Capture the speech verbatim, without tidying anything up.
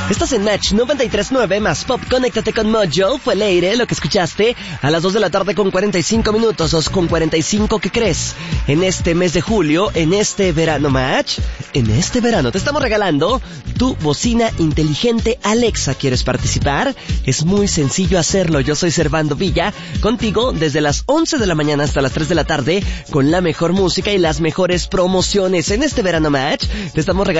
Estás en Match noventa y tres punto nueve más Pop. Conéctate con Mojo. Fue Leire lo que escuchaste a las dos de la tarde con cuarenta y cinco minutos. Dos con cuarenta y cinco, ¿qué crees? En este mes de julio, en este verano Match, en este verano te estamos regalando tu bocina inteligente Alexa. ¿Quieres participar? Es muy sencillo hacerlo. Yo soy Servando Villa, contigo desde las once de la mañana hasta las tres de la tarde, con la mejor música y las mejores promociones. En este verano Match te estamos regalando